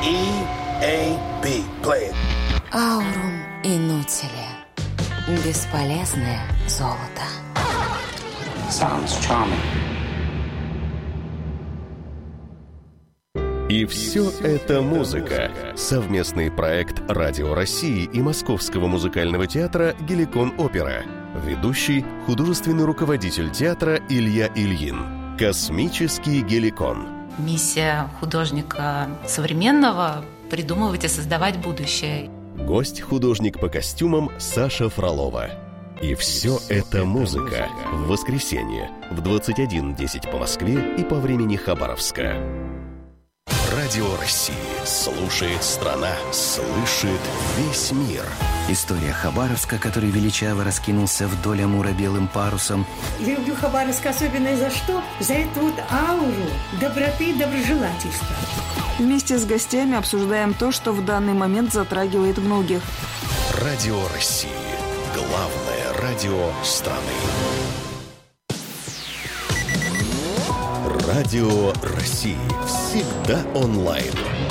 E-A-B. Play it. Аурум инутиле. Бесполезное золото. Sounds charming. И все это музыка. Совместный проект Радио России и Московского музыкального театра «Геликон Опера». Ведущий – художественный руководитель театра Илья Ильин. Космический Геликон. Миссия художника современного – придумывать и создавать будущее. Гость – художник по костюмам Саша Фролова. И все это музыка. В воскресенье в 21:10 по Москве и по времени Хабаровска. Радио России. Слушает страна. Слышит весь мир. История Хабаровска, который величаво раскинулся вдоль Амура белым парусом. Я люблю Хабаровск особенно за что? За эту вот ауру доброты и доброжелательства. Вместе с гостями обсуждаем то, что в данный момент затрагивает многих. Радио России. Главное радио страны. Радио России. Всегда онлайн.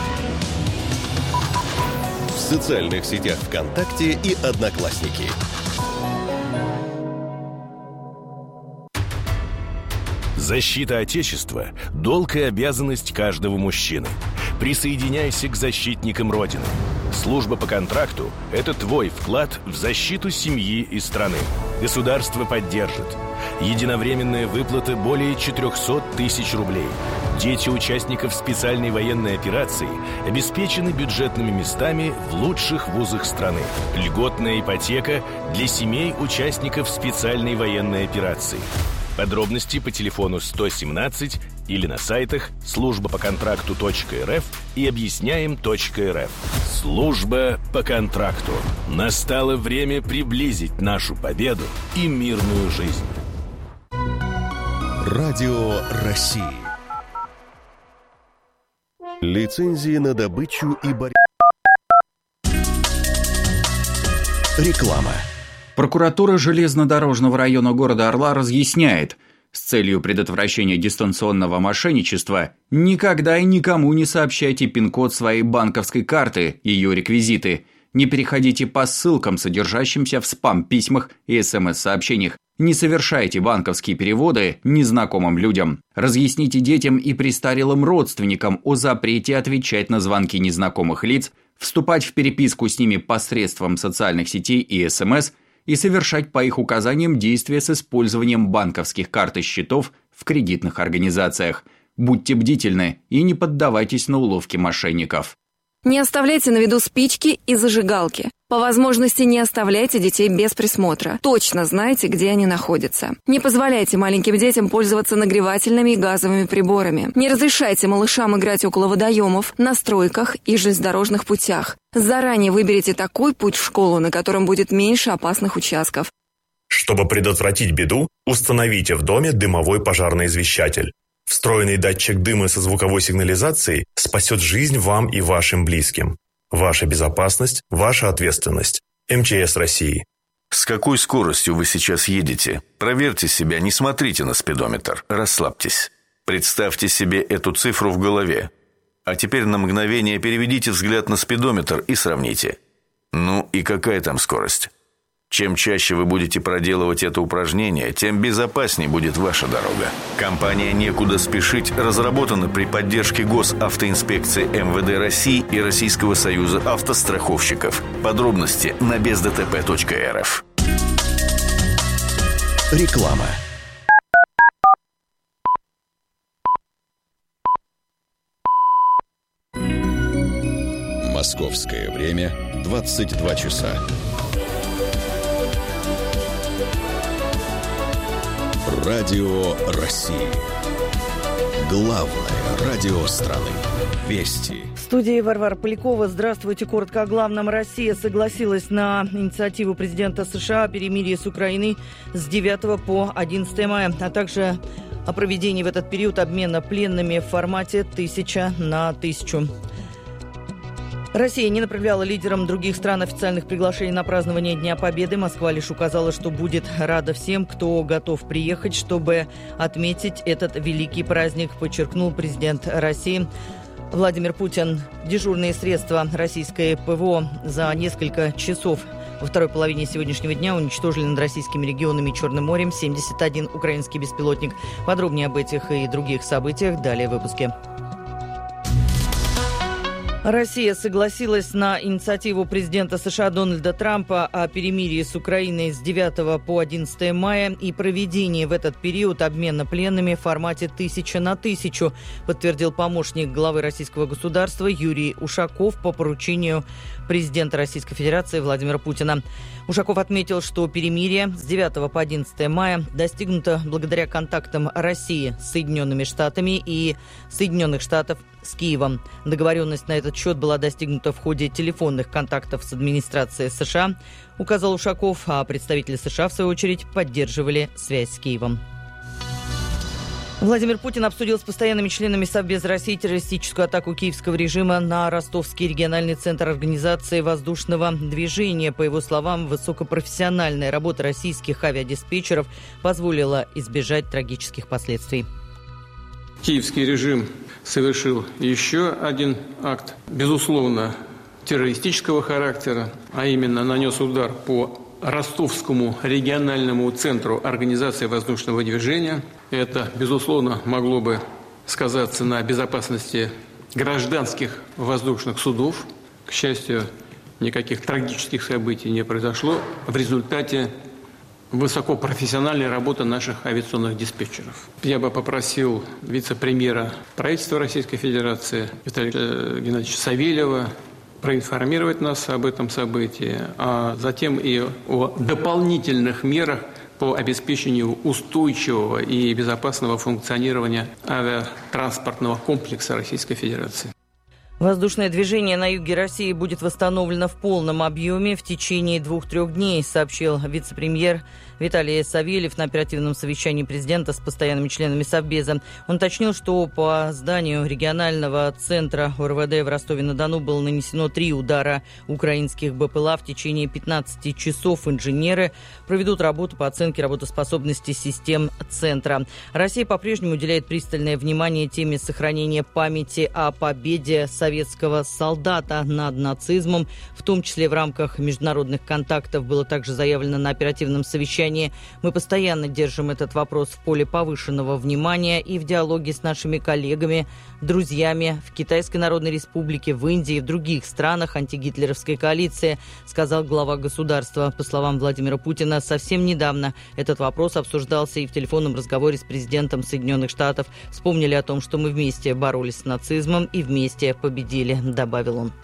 В социальных сетях ВКонтакте и Одноклассники. Защита Отечества – долг и обязанность каждого мужчины. Присоединяйся к защитникам Родины. Служба по контракту – это твой вклад в защиту семьи и страны. Государство поддержит. Единовременная выплата более 400 тысяч рублей. Дети участников специальной военной операции обеспечены бюджетными местами в лучших вузах страны. Льготная ипотека для семей участников специальной военной операции. Подробности по телефону 117 или на сайтах службапоконтракту.рф и объясняем.рф. Служба по контракту. Настало время приблизить нашу победу и мирную жизнь. Радио России. Лицензии на добычу и борьбу. Реклама. Прокуратура железнодорожного района города Орла разъясняет, с целью предотвращения дистанционного мошенничества никогда и никому не сообщайте пин-код своей банковской карты, ее реквизиты. Не переходите по ссылкам, содержащимся в спам-письмах и СМС-сообщениях. Не совершайте банковские переводы незнакомым людям. Разъясните детям и престарелым родственникам о запрете отвечать на звонки незнакомых лиц, вступать в переписку с ними посредством социальных сетей и СМС и совершать по их указаниям действия с использованием банковских карт и счетов в кредитных организациях. Будьте бдительны и не поддавайтесь на уловки мошенников. Не оставляйте на виду спички и зажигалки. По возможности не оставляйте детей без присмотра. Точно знайте, где они находятся. Не позволяйте маленьким детям пользоваться нагревательными и газовыми приборами. Не разрешайте малышам играть около водоемов, на стройках и железнодорожных путях. Заранее выберите такой путь в школу, на котором будет меньше опасных участков. Чтобы предотвратить беду, установите в доме дымовой пожарный извещатель. Встроенный датчик дыма со звуковой сигнализацией спасет жизнь вам и вашим близким. Ваша безопасность – ваша ответственность. МЧС России. С какой скоростью вы сейчас едете? Проверьте себя, не смотрите на спидометр, расслабьтесь. Представьте себе эту цифру в голове. А теперь на мгновение переведите взгляд на спидометр и сравните. Ну и какая там скорость? Чем чаще вы будете проделывать это упражнение, тем безопаснее будет ваша дорога. Компания «Некуда спешить» разработана при поддержке Госавтоинспекции МВД России и Российского союза автостраховщиков. Подробности на бездтп.рф. Реклама. Московское время 22 часа. Радио России. Главное радио страны. Вести. В студии Варвара Полякова. Здравствуйте. Коротко о главном. Россия согласилась на инициативу президента США о перемирии с Украиной с 9 по 11 мая, а также о проведении в этот период обмена пленными в формате 1000 на 1000. Россия не направляла лидерам других стран официальных приглашений на празднование Дня Победы. Москва лишь указала, что будет рада всем, кто готов приехать, чтобы отметить этот великий праздник, подчеркнул президент России Владимир Путин. Дежурные средства российской ПВО за несколько часов во второй половине сегодняшнего дня уничтожили над российскими регионами и Черным морем 71 украинский беспилотник. Подробнее об этих и других событиях далее в выпуске. Россия согласилась на инициативу президента США Дональда Трампа о перемирии с Украиной с 9 по 11 мая и проведении в этот период обмена пленными в формате 1000 на 1000, подтвердил помощник главы российского государства Юрий Ушаков по поручению президента Российской Федерации Владимира Путина. Ушаков отметил, что перемирие с 9 по 11 мая достигнуто благодаря контактам России с Соединенными Штатами и Соединенных Штатов с Киевом. Договоренность на этот счет была достигнута в ходе телефонных контактов с администрацией США, указал Ушаков, а представители США, в свою очередь, поддерживали связь с Киевом. Владимир Путин обсудил с постоянными членами Совбеза России террористическую атаку киевского режима на Ростовский региональный центр организации воздушного движения. По его словам, высокопрофессиональная работа российских авиадиспетчеров позволила избежать трагических последствий. Киевский режим совершил еще один акт, безусловно, террористического характера, а именно нанес удар по Ростовскому региональному центру организации воздушного движения. Это, безусловно, могло бы сказаться на безопасности гражданских воздушных судов. К счастью, никаких трагических событий не произошло в результате высокопрофессиональной работы наших авиационных диспетчеров. Я бы попросил вице-премьера правительства Российской Федерации Виталия Геннадьевича Савельева проинформировать нас об этом событии, а затем и о дополнительных мерах по обеспечению устойчивого и безопасного функционирования авиатранспортного комплекса Российской Федерации. Воздушное движение на юге России будет восстановлено в полном объеме в течение 2-3 дней, сообщил вице-премьер Виталий Савельев на оперативном совещании президента с постоянными членами Совбеза. Он уточнил, что по зданию регионального центра РВД в Ростове-на-Дону было нанесено 3 удара украинских БПЛА. В течение 15 часов инженеры проведут работу по оценке работоспособности систем центра. Россия по-прежнему уделяет пристальное внимание теме сохранения памяти о победе советского солдата над нацизмом, в том числе в рамках международных контактов, было также заявлено на оперативном совещании. Мы постоянно держим этот вопрос в поле повышенного внимания и в диалоге с нашими коллегами, друзьями в Китайской Народной Республике, в Индии и в других странах антигитлеровской коалиции, сказал глава государства. По словам Владимира Путина, совсем недавно этот вопрос обсуждался и в телефонном разговоре с президентом Соединенных Штатов. Вспомнили о том, что мы вместе боролись с нацизмом и вместе победили, добавил он.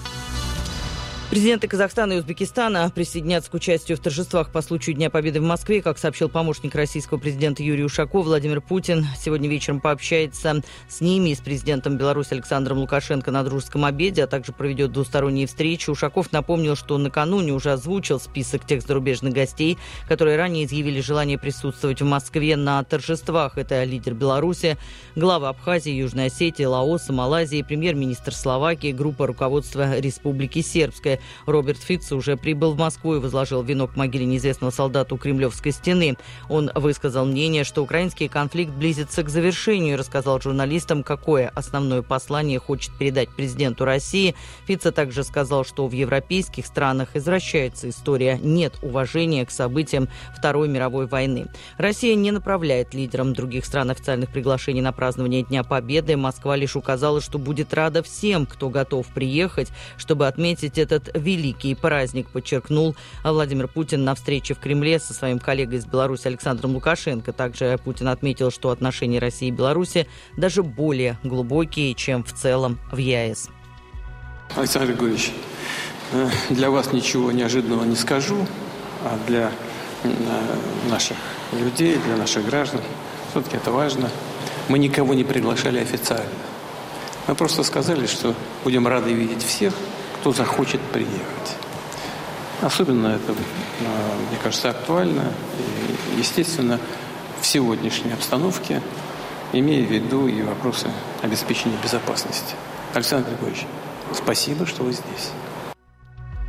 Президенты Казахстана и Узбекистана присоединятся к участию в торжествах по случаю Дня Победы в Москве. Как сообщил помощник российского президента Юрий Ушаков, Владимир Путин сегодня вечером пообщается с ними и с президентом Беларуси Александром Лукашенко на дружеском обеде, а также проведет двусторонние встречи. Ушаков напомнил, что накануне уже озвучил список тех зарубежных гостей, которые ранее изъявили желание присутствовать в Москве на торжествах. Это лидер Беларуси, глава Абхазии, Южной Осетии, Лаоса, Малайзии, премьер-министр Словакии, группа руководства Республики Сербская. Роберт Фицо уже прибыл в Москву и возложил венок к могиле неизвестного солдата у Кремлевской стены. Он высказал мнение, что украинский конфликт близится к завершению, и рассказал журналистам, какое основное послание хочет передать президенту России. Фицо также сказал, что в европейских странах извращается история, нет уважения к событиям Второй мировой войны. Россия не направляет лидерам других стран официальных приглашений на празднование Дня Победы. Москва лишь указала, что будет рада всем, кто готов приехать, чтобы отметить этот великий праздник, подчеркнул Владимир Путин на встрече в Кремле со своим коллегой из Беларуси Александром Лукашенко. Также Путин отметил, что отношения России и Беларуси даже более глубокие, чем в целом в ЕАЭС. Александр Григорьевич, для вас ничего неожиданного не скажу, а для наших людей, для наших граждан все-таки это важно. Мы никого не приглашали официально. Мы просто сказали, что будем рады видеть всех, кто захочет приехать. Особенно это, мне кажется, актуально и, естественно, в сегодняшней обстановке, имея в виду и вопросы обеспечения безопасности. Александр Григорьевич, спасибо, что вы здесь.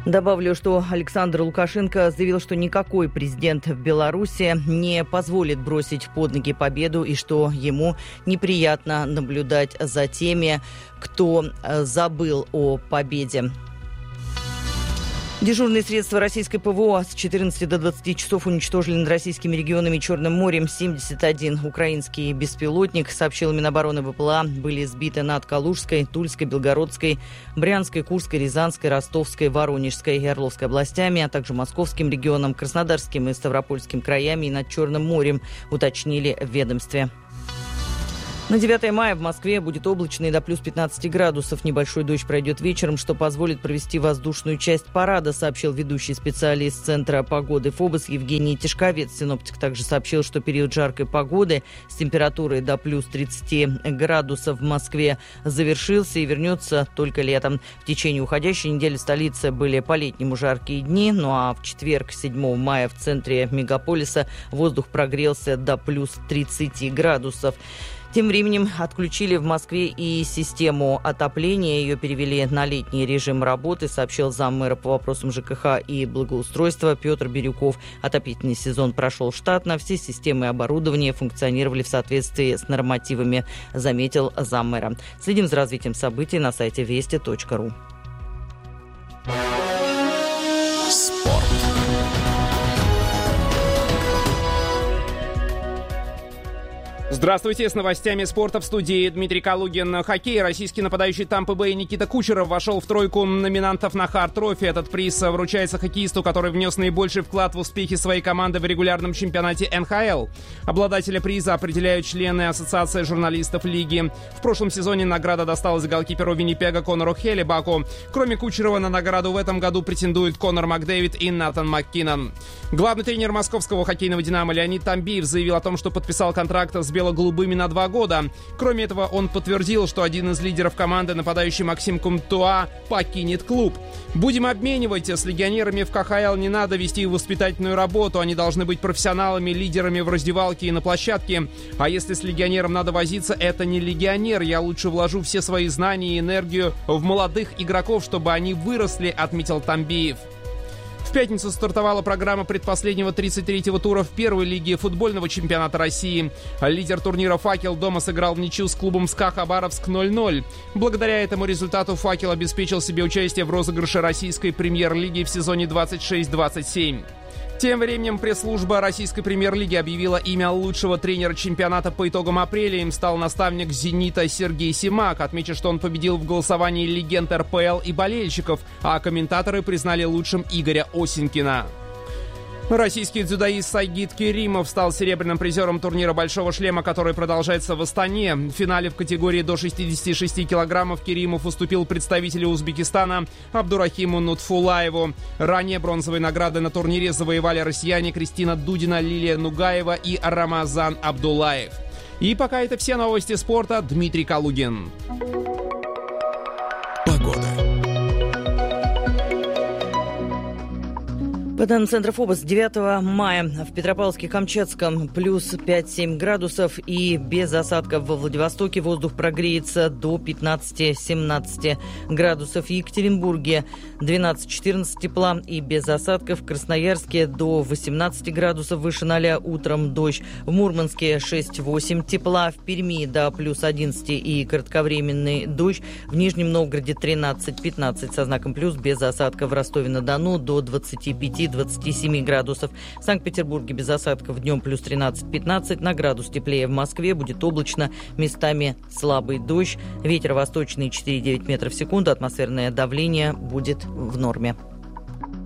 Добавлю, что Александр Лукашенко заявил, что никакой президент в Беларуси не позволит бросить под ноги победу и что ему неприятно наблюдать за теми, кто забыл о победе. Дежурные средства российской ПВО с 14 до 20 часов уничтожили над российскими регионами и Черным морем 71 украинский беспилотник. Сообщил Минобороны БПЛА. Были сбиты над Калужской, Тульской, Белгородской, Брянской, Курской, Рязанской, Ростовской, Воронежской и Орловской областями, а также Московским регионом, Краснодарским и Ставропольским краями и над Черным морем, уточнили в ведомстве. На 9 мая в Москве будет облачно и до плюс 15 градусов. Небольшой дождь пройдет вечером, что позволит провести воздушную часть парада, сообщил ведущий специалист Центра погоды ФОБОС Евгений Тишковец. Синоптик также сообщил, что период жаркой погоды с температурой до плюс 30 градусов в Москве завершился и вернется только летом. В течение уходящей недели в столице были по-летнему жаркие дни, ну а в четверг, 7 мая, в центре мегаполиса воздух прогрелся до плюс 30 градусов. Тем временем отключили в Москве и систему отопления. Ее перевели на летний режим работы, сообщил заммэра по вопросам ЖКХ и благоустройства Петр Бирюков. Отопительный сезон прошел штатно. Все системы и оборудование функционировали в соответствии с нормативами, заметил заммэра. Следим за развитием событий на сайте вести.ру. Здравствуйте, с новостями спорта в студии Дмитрий Калугин. Хоккей. Российский нападающий Тампы Бэй Никита Кучеров вошел в тройку номинантов на Хард Трофи. Этот приз вручается хоккеисту, который внес наибольший вклад в успехи своей команды в регулярном чемпионате НХЛ. Обладателя приза определяют члены Ассоциации журналистов лиги. В прошлом сезоне награда досталась голкиперу Виннипега Конору Хеллебаку. Кроме Кучерова на награду в этом году претендуют Конор Макдэвид и Натан Маккинон. Главный тренер московского хоккейного «Динамо» Леонид Тамбиев заявил о том, что подписал контракт с бело-голубыми на 2 года. Кроме этого, он подтвердил, что один из лидеров команды, нападающий Максим Кумтуа, покинет клуб. «Будем обменивать. С легионерами в КХЛ не надо вести воспитательную работу. Они должны быть профессионалами, лидерами в раздевалке и на площадке. А если с легионером надо возиться, это не легионер. Я лучше вложу все свои знания и энергию в молодых игроков, чтобы они выросли», — отметил Тамбиев. В пятницу стартовала программа предпоследнего 33-го тура в первой лиге футбольного чемпионата России. Лидер турнира «Факел» дома сыграл в ничью с клубом СКА Хабаровск 0-0. Благодаря этому результату «Факел» обеспечил себе участие в розыгрыше российской премьер-лиги в сезоне 26-27. Тем временем пресс-служба российской премьер-лиги объявила имя лучшего тренера чемпионата по итогам апреля. Им стал наставник «Зенита» Сергей Симак. Отмечу, что он победил в голосовании легенд РПЛ и болельщиков, а комментаторы признали лучшим Игоря Осенькина. Российский дзюдоист Сайгид Керимов стал серебряным призером турнира «Большого шлема», который продолжается в Астане. В финале в категории до 66 килограммов Керимов уступил представителю Узбекистана Абдурахиму Нутфулаеву. Ранее бронзовые награды на турнире завоевали россияне Кристина Дудина, Лилия Нугаева и Рамазан Абдулаев. И пока это все новости спорта. Дмитрий Калугин. По данным Центра ФОБОС, 9 мая в Петропавловске-Камчатском плюс 5-7 градусов и без осадков. Во Владивостоке воздух прогреется до 15-17 градусов. В Екатеринбурге 12-14 тепла и без осадков. В Красноярске до 18 градусов выше 0 утром дождь. В Мурманске 6-8 тепла. В Перми до плюс 11 и кратковременный дождь. В Нижнем Новгороде 13-15 со знаком плюс без осадков. В Ростове-на-Дону до 25-27 градусов. В Санкт-Петербурге без осадков днем плюс 13-15. На градус теплее в Москве. Будет облачно. Местами слабый дождь. Ветер восточный 4,9 метров в секунду. Атмосферное давление будет в норме.